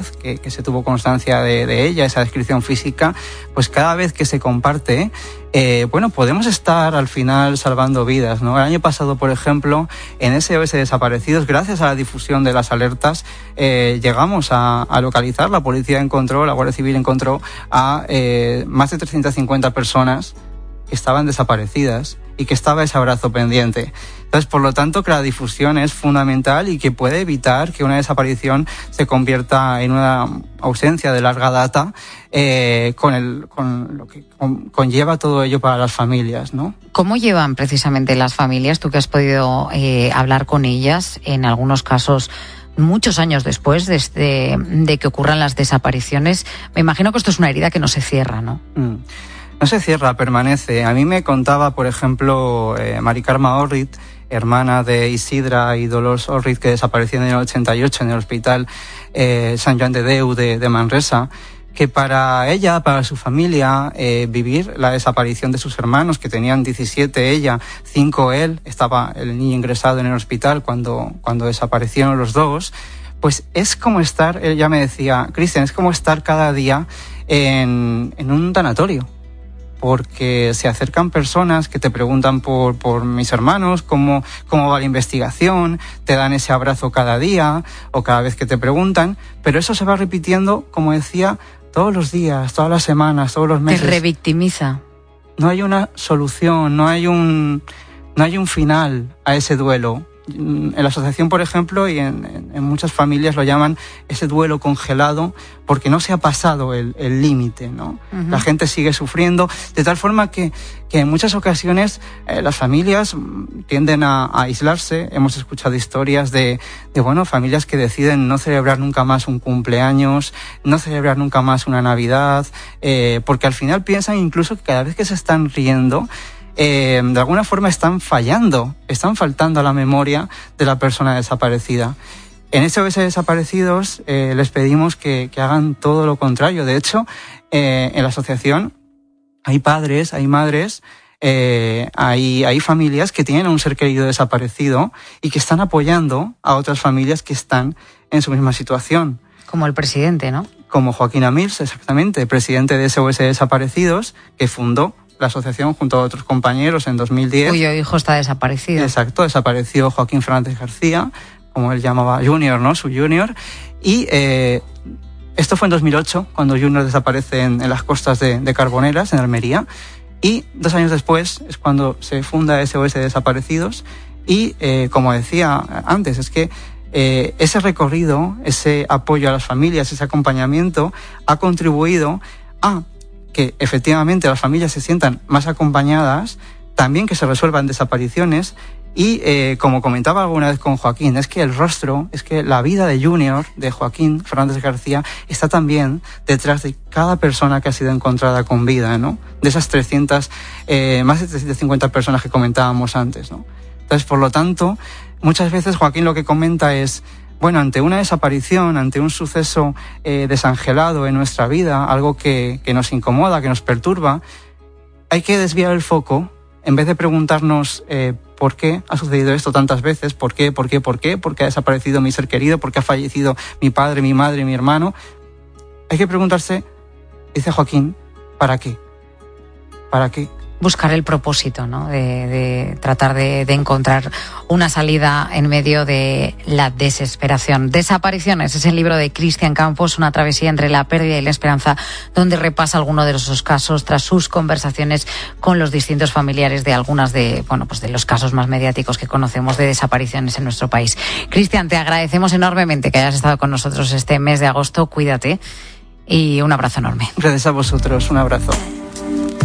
vez que se tuvo constancia de ella, esa descripción física, pues cada vez que se comparte, podemos estar al final salvando vidas, ¿no? El año pasado, por ejemplo, en SOS Desaparecidos, gracias a la difusión de las alertas, llegamos a localizar, la policía encontró, la Guardia Civil encontró a más de 350 personas que estaban desaparecidas y que estaba ese abrazo pendiente. Entonces, por lo tanto, que la difusión es fundamental y que puede evitar que una desaparición se convierta en una ausencia de larga data, con lo que conlleva todo ello para las familias, ¿no? ¿Cómo llevan precisamente las familias, tú que has podido hablar con ellas, en algunos casos muchos años después de que ocurran las desapariciones? Me imagino que esto es una herida que no se cierra, ¿no? No se cierra, permanece. A mí me contaba, por ejemplo, Mari Carme Orrit, hermana de Isidra y Dolors Orrit, que desaparecieron en el 88 en el hospital Sant Joan de Déu de Manresa, que para ella, para su familia, vivir la desaparición de sus hermanos, que tenían 17 ella, 5 él, estaba el niño ingresado en el hospital cuando desaparecieron los dos, pues es como estar, ella me decía, Cristian, es como estar cada día en un tanatorio. Porque se acercan personas que te preguntan por mis hermanos, cómo va la investigación, te dan ese abrazo cada día o cada vez que te preguntan, pero eso se va repitiendo, como decía, todos los días, todas las semanas, todos los meses. Te revictimiza. No hay una solución, no hay un final a ese duelo. En la asociación, por ejemplo, y en muchas familias lo llaman ese duelo congelado porque no se ha pasado el límite, ¿no? Uh-huh. La gente sigue sufriendo, de tal forma que en muchas ocasiones las familias tienden a aislarse. Hemos escuchado historias de familias que deciden no celebrar nunca más un cumpleaños, no celebrar nunca más una Navidad, porque al final piensan incluso que cada vez que se están riendo, de alguna forma están faltando a la memoria de la persona desaparecida. En SOS Desaparecidos les pedimos que hagan todo lo contrario. De hecho, en la asociación hay padres, hay madres, hay familias que tienen a un ser querido desaparecido y que están apoyando a otras familias que están en su misma situación. Como el presidente, ¿no? Como Joaquín Amirs, exactamente, presidente de SOS Desaparecidos, que fundó la asociación junto a otros compañeros en 2010. Cuyo hijo está desaparecido. Exacto, desapareció Joaquín Fernández García, como él llamaba Junior, ¿no? Su Junior. Y esto fue en 2008, cuando Junior desaparece en las costas de Carboneras, en Almería. Y 2 años después es cuando se funda SOS Desaparecidos. Y como decía antes, es que ese recorrido, ese apoyo a las familias, ese acompañamiento, ha contribuido a que efectivamente las familias se sientan más acompañadas, también que se resuelvan desapariciones y, como comentaba alguna vez con Joaquín, es que el rostro, es que la vida de Junior, de Joaquín Fernández García, está también detrás de cada persona que ha sido encontrada con vida, ¿no? De esas más de 350 personas que comentábamos antes, ¿no? Entonces, por lo tanto, muchas veces Joaquín lo que comenta es, bueno, ante una desaparición, ante un suceso desangelado en nuestra vida, algo que nos incomoda, que nos perturba, hay que desviar el foco, en vez de preguntarnos por qué ha sucedido esto tantas veces, por qué ha desaparecido mi ser querido, por qué ha fallecido mi padre, mi madre, mi hermano. Hay que preguntarse, dice Joaquín, ¿para qué? ¿Para qué? Buscar el propósito, ¿no? De tratar de encontrar una salida en medio de la desesperación. Desapariciones es el libro de Cristian Campos, una travesía entre la pérdida y la esperanza, donde repasa algunos de esos casos tras sus conversaciones con los distintos familiares de algunas de los casos más mediáticos que conocemos de desapariciones en nuestro país. Cristian, te agradecemos enormemente que hayas estado con nosotros este mes de agosto. Cuídate y un abrazo enorme. Gracias a vosotros, un abrazo.